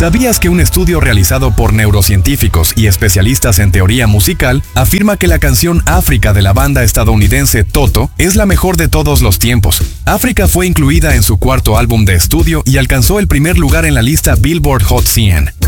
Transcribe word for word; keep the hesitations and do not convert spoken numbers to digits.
¿Sabías que un estudio realizado por neurocientíficos y especialistas en teoría musical afirma que la canción África de la banda estadounidense Toto es la mejor de todos los tiempos? África fue incluida en su cuarto álbum de estudio y alcanzó el primer lugar en la lista Billboard Hot cien.